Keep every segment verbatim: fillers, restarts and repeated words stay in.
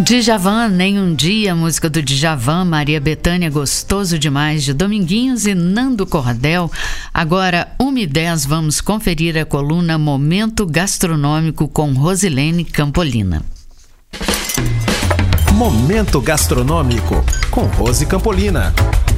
Djavan, Nem Um Dia, música do Djavan, Maria Bethânia, Gostoso Demais, de Dominguinhos e Nando Cordel. Agora, uma e dez, vamos conferir a coluna Momento Gastronômico com Rosilene Campolina. Momento Gastronômico com Rose Campolina.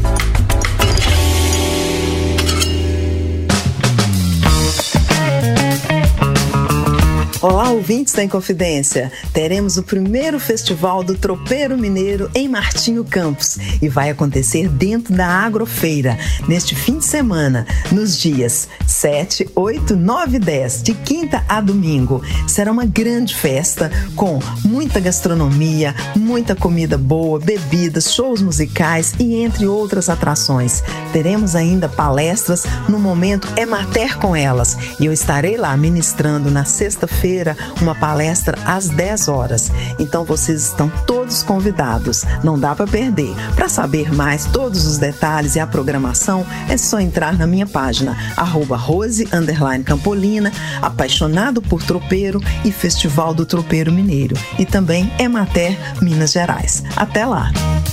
Olá, ouvintes da Inconfidência! Teremos o primeiro festival do Tropeiro Mineiro em Martinho Campos e vai acontecer dentro da Agrofeira, neste fim de semana, nos dias sete, oito, nove e dez, de quinta a domingo. Será uma grande festa com muita gastronomia, muita comida boa, bebidas, shows musicais e entre outras atrações. Teremos ainda palestras no momento Emater com Elas e eu estarei lá ministrando na sexta-feira uma palestra às dez horas. Então vocês estão todos convidados, não dá para perder. Para saber mais todos os detalhes e a programação, é só entrar na minha página arroba Rose underline Campolina, apaixonado por tropeiro e Festival do Tropeiro Mineiro e também Emater Minas Gerais. Até lá!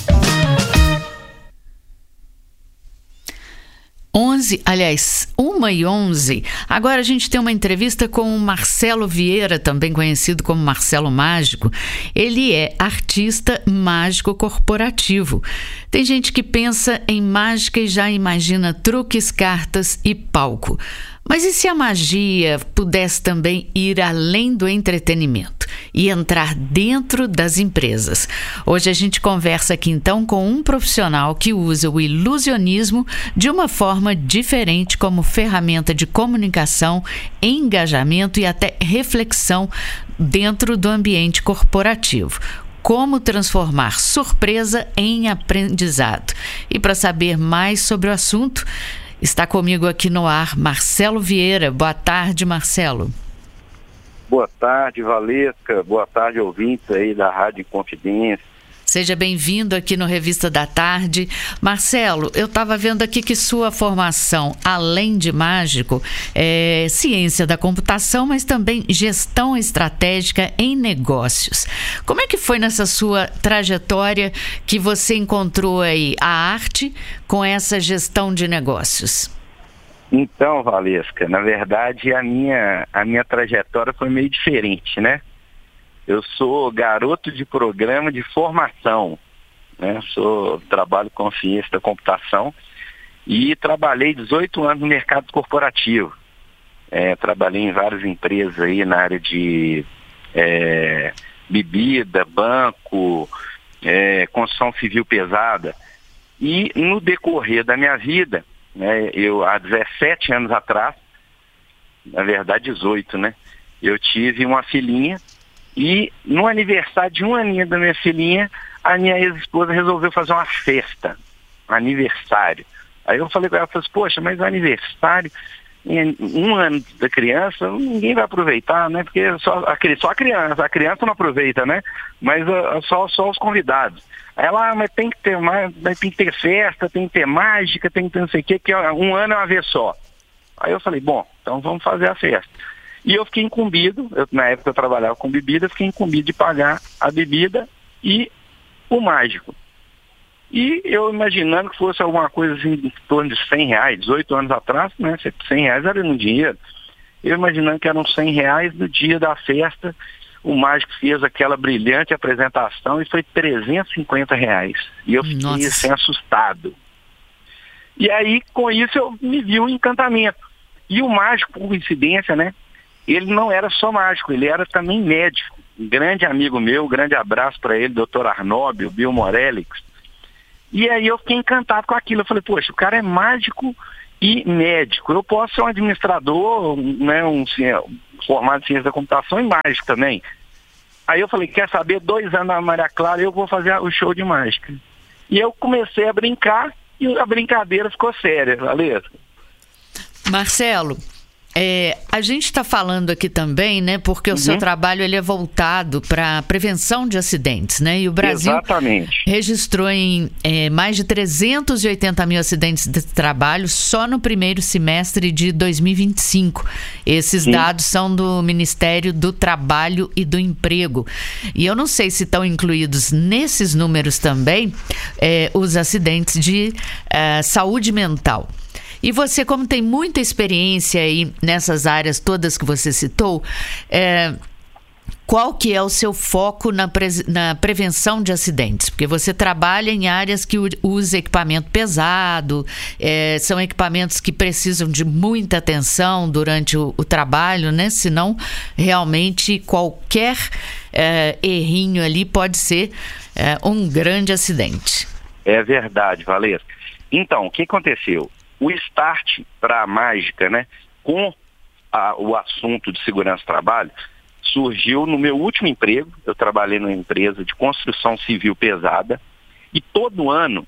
onze, aliás, uma e onze. Agora a gente tem uma entrevista com o Marcelo Vieira, também conhecido como Marcelo Mágico. Ele é artista mágico corporativo. Tem gente que pensa em mágica e já imagina truques, cartas e palco. Mas e se a magia pudesse também ir além do entretenimento e entrar dentro das empresas? Hoje a gente conversa aqui então com um profissional que usa o ilusionismo de uma forma diferente como ferramenta de comunicação, engajamento e até reflexão dentro do ambiente corporativo. Como transformar surpresa em aprendizado. E para saber mais sobre o assunto, está comigo aqui no ar Marcelo Vieira. Boa tarde, Marcelo. Boa tarde, Valesca. Boa tarde, ouvintes aí da Rádio Confidência. Seja bem-vindo aqui no Revista da Tarde. Marcelo, eu estava vendo aqui que sua formação, além de mágico, é ciência da computação, mas também gestão estratégica em negócios. Como é que foi nessa sua trajetória que você encontrou aí a arte com essa gestão de negócios? Então, Valesca, na verdade a minha, a minha trajetória foi meio diferente, né? Eu sou garoto de programa de formação, né? Sou, trabalho com ciência da computação e trabalhei dezoito anos no mercado corporativo. É, trabalhei em várias empresas aí na área de é, bebida, banco, é, construção civil pesada. E no decorrer da minha vida, né, eu há dezessete anos atrás, na verdade dezoito, né? Eu tive uma filhinha. E no aniversário de um aninho da minha filhinha, a minha ex-esposa resolveu fazer uma festa, um aniversário. Aí eu falei com ela, falei assim, poxa, mas o aniversário, em um ano da criança, ninguém vai aproveitar, né? Porque só a, só a criança, a criança não aproveita, né? Mas uh, só, só os convidados. Aí ela, ah, mas tem que ter mais, tem que ter festa, tem que ter mágica, tem que ter não sei o quê, que um ano é uma vez só. Aí eu falei, bom, então vamos fazer a festa. E eu fiquei incumbido, eu, na época eu trabalhava com bebida, fiquei incumbido de pagar a bebida e o mágico. E eu imaginando que fosse alguma coisa assim, em torno de cem reais, dezoito anos atrás, né, cem reais era no dinheiro. Eu imaginando que eram cem reais no dia da festa, o mágico fez aquela brilhante apresentação e foi trezentos e cinquenta reais. E eu fiquei Nossa. assim assustado. E aí, com isso, eu me vi um encantamento. E o mágico, por coincidência, né, ele não era só mágico, ele era também médico. Um grande amigo meu, um grande abraço para ele, doutor Arnóbio, Bill Morelix. E aí eu fiquei encantado com aquilo. Eu falei, poxa, o cara é mágico e médico. Eu posso ser um administrador, né, um, formado em ciência da computação e mágico também. Aí eu falei, quer saber, dois anos na Maria Clara eu vou fazer o show de mágica. E eu comecei a brincar e a brincadeira ficou séria, valeu? Marcelo, É, a gente está falando aqui também, né? Porque uhum. o seu trabalho ele é voltado para prevenção de acidentes, né? E o Brasil Exatamente. registrou em é, mais de trezentos e oitenta mil acidentes de trabalho só no primeiro semestre de dois mil e vinte e cinco. Esses Sim. dados são do Ministério do Trabalho e do Emprego. E eu não sei se estão incluídos nesses números também é, os acidentes de é, saúde mental. E você, como tem muita experiência aí nessas áreas todas que você citou, é, qual que é o seu foco na, pre- na prevenção de acidentes? Porque você trabalha em áreas que usa equipamento pesado, é, são equipamentos que precisam de muita atenção durante o, o trabalho, né? Senão, realmente, qualquer é, errinho ali pode ser é, um grande acidente. É verdade, Valesca. Então, o que aconteceu? O start para a mágica, né, com a, o assunto de segurança do trabalho, surgiu no meu último emprego. Eu trabalhei numa empresa de construção civil pesada e todo ano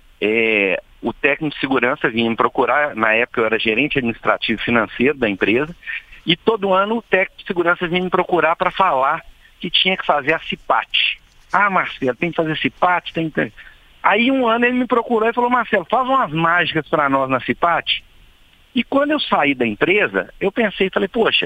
é, o técnico de segurança vinha me procurar. Na época eu era gerente administrativo e financeiro da empresa e todo ano o técnico de segurança vinha me procurar para falar que tinha que fazer a CIPAT. Ah, Marcelo, tem que fazer CIPAT, tem que... Aí um ano ele me procurou e falou: Marcelo, faz umas mágicas para nós na CIPAT. E quando eu saí da empresa, eu pensei e falei, poxa,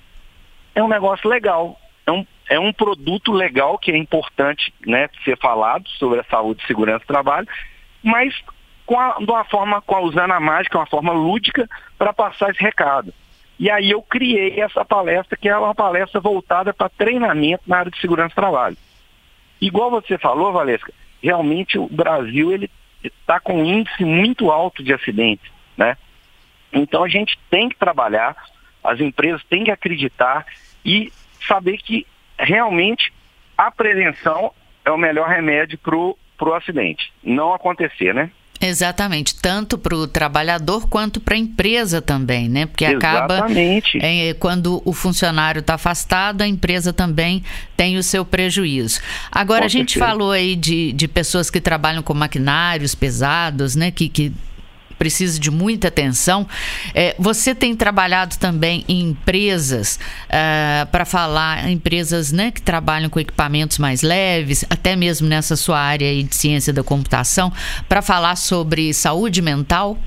é um negócio legal, é um, é um produto legal que é importante, né, ser falado sobre a saúde e segurança do trabalho, mas com a, de uma forma, com a, usando a mágica, uma forma lúdica para passar esse recado. E aí eu criei essa palestra, que é uma palestra voltada para treinamento na área de segurança do trabalho. Igual você falou, Valesca, realmente o Brasil ele está com um índice muito alto de acidentes, né? Então a gente tem que trabalhar, as empresas têm que acreditar e saber que realmente a prevenção é o melhor remédio para o acidente não acontecer, né? Exatamente, tanto para o trabalhador quanto para a empresa também, né? Porque Exatamente. acaba, é, quando o funcionário está afastado, a empresa também tem o seu prejuízo. Agora, com a gente certeza. falou aí de, de pessoas que trabalham com maquinários pesados, né? Que, que precisa de muita atenção. É, você tem trabalhado também em empresas, uh, para falar, empresas, né, que trabalham com equipamentos mais leves, até mesmo nessa sua área aí de ciência da computação, para falar sobre saúde mental?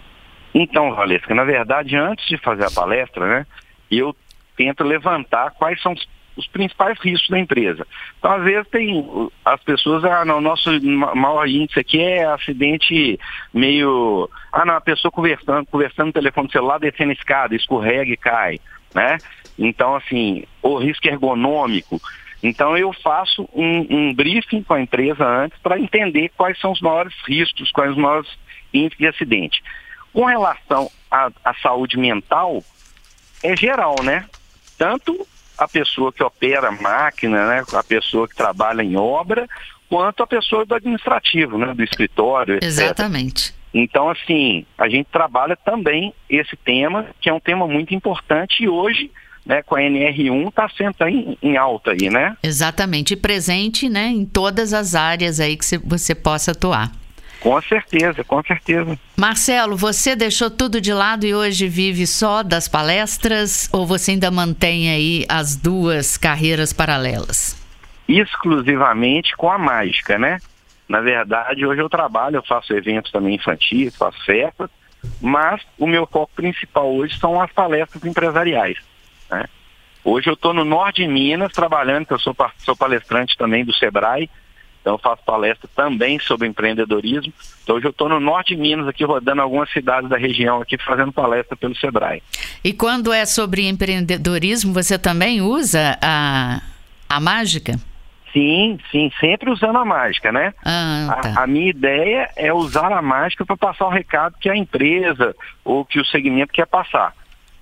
Então, Valesca, na verdade, antes de fazer a palestra, né, eu tento levantar quais são os os principais riscos da empresa. Então, às vezes, tem as pessoas, ah, não, o nosso maior índice aqui é acidente meio, ah, não, a pessoa conversando, conversando no telefone celular, descendo a escada, escorrega e cai, né? Então, assim, o risco ergonômico. Então, eu faço um, um briefing com a empresa antes para entender quais são os maiores riscos, quais os maiores índices de acidente. Com relação à, à saúde mental, é geral, né? Tanto a pessoa que opera a máquina, né, a pessoa que trabalha em obra, quanto a pessoa do administrativo, né, do escritório, etcétera. Exatamente. Então, assim, a gente trabalha também esse tema, que é um tema muito importante e hoje, né, com a N R um está sendo em, em alta aí, né? Exatamente, e presente, né, em todas as áreas aí que você possa atuar. Com certeza, com certeza. Marcelo, você deixou tudo de lado e hoje vive só das palestras ou você ainda mantém aí as duas carreiras paralelas? Exclusivamente com a mágica, né? Na verdade, hoje eu trabalho, eu faço eventos também infantis, faço festas, mas o meu foco principal hoje são as palestras empresariais, né? Hoje eu estou no norte de Minas trabalhando, que eu sou, sou palestrante também do Sebrae. Então eu faço palestra também sobre empreendedorismo. Então hoje eu estou no norte de Minas, aqui rodando algumas cidades da região, aqui fazendo palestra pelo Sebrae. E quando é sobre empreendedorismo, você também usa a, a mágica? Sim, sim, sempre usando a mágica, né? Ah, tá. a, a minha ideia é usar a mágica para passar o recado que a empresa ou que o segmento quer passar.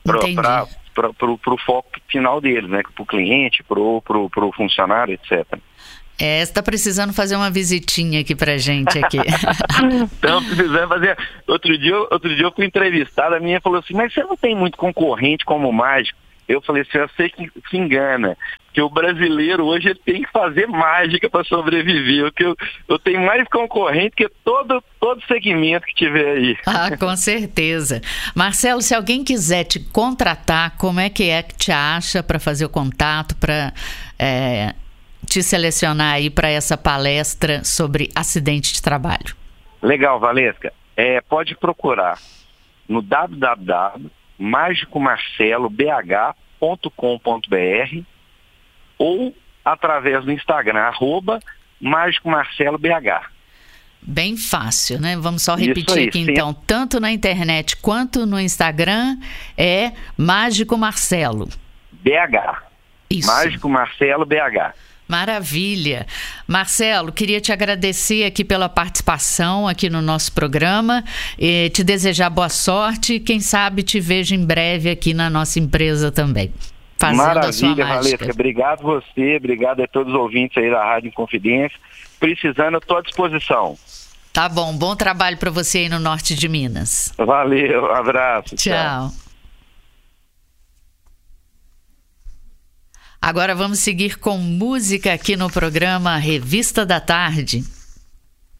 Para o foco final deles, né? Para o cliente, para o funcionário, etcétera. É, você está precisando fazer uma visitinha aqui pra gente aqui. Estamos precisando fazer. Outro dia, outro dia eu fui entrevistada, a minha falou assim, mas você não tem muito concorrente como mágico? Eu falei assim, eu sei que se engana, que o brasileiro hoje ele tem que fazer mágica para sobreviver, porque eu, eu tenho mais concorrente que todo, todo segmento que tiver aí. Ah, com certeza. Marcelo, se alguém quiser te contratar, como é que é que te acha para fazer o contato, para é, te selecionar aí para essa palestra sobre acidente de trabalho? Legal, Valesca. É, pode procurar no w w w ponto mágico marcelo b h ponto com ponto b r ou através do Instagram, arroba mágico marcelo b h. Bem fácil, né? Vamos só repetir aí, aqui sim. então, tanto na internet quanto no Instagram é Mágico Marcelo. B H. Isso. Mágico Marcelo B H. Maravilha. Marcelo, queria te agradecer aqui pela participação aqui no nosso programa, e te desejar boa sorte e quem sabe te vejo em breve aqui na nossa empresa também, fazendo Maravilha, a sua mágica. Valesca. Obrigado você, obrigado a todos os ouvintes aí da Rádio Inconfidência. Precisando, eu estou à disposição. Tá bom, bom trabalho para você aí no norte de Minas. Valeu, um abraço. Tchau. Tchau. Agora vamos seguir com música aqui no programa Revista da Tarde.